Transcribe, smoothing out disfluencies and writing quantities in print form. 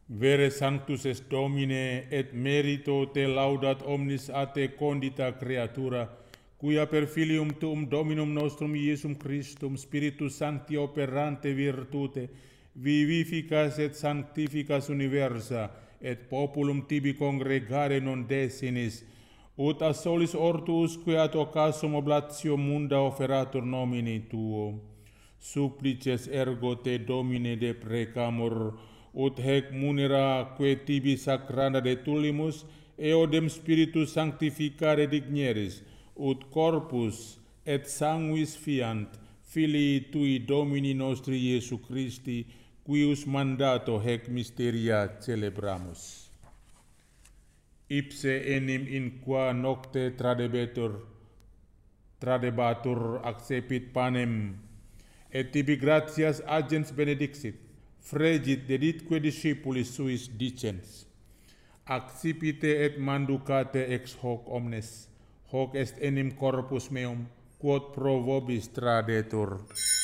Vere sanctus est Domine, et merito te laudat omnis a te condita creatura, quia per filium tuum Dominum nostrum Iesum Christum Spiritus Sancti operante virtute, vivificas et sanctificas universa, et populum tibi congregare non desinis, ut a solis ortuusque ad occasum oblatio munda offeratur nomini tuo. Supplices ergo te Domine deprecamur, ut hec munera que tibi sacranda de tullimus, eodem Spiritus sanctificare digneris, ut corpus et sanguis fiant, Filii tui Domini nostri Iesu Christi, quius mandato hec mysteria celebramus. Ipse enim in qua nocte tradebatur accepit panem, et tibi gratias agens benedixit, fregit deditque discipulis suis dicens, accipite et manducate ex hoc omnes, hoc est enim corpus meum, quod pro vobis tradetur.